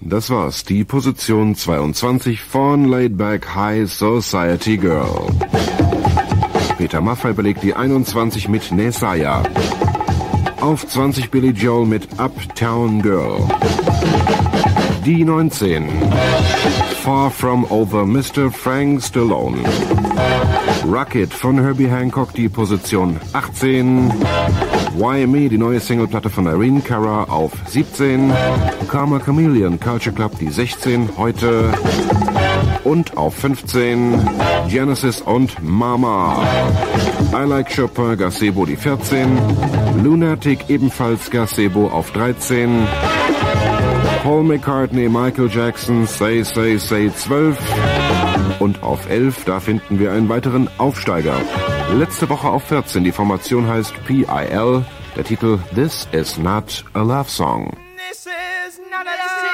Das war's, die Position 22 von Laid Back High Society Girl. Peter Maffay belegt die 21 mit Nesaya. Auf 20 Billy Joel mit Uptown Girl. Die 19. Far From Over, Mr. Frank Stallone. Rocket von Herbie Hancock, die Position 18. Why Me, die neue Singleplatte von Irene Cara auf 17. Karma Chameleon, Culture Club, die 16 heute. Und auf 15 Genesis und Mama. I Like Chopin, Gazebo, die 14. Lunatic, ebenfalls Gazebo auf 13. Paul McCartney, Michael Jackson, Say, Say, Say 12. Und auf 11, da finden wir einen weiteren Aufsteiger. Letzte Woche auf 14, die Formation heißt PIL, der Titel This Is Not a Love Song. This is not a love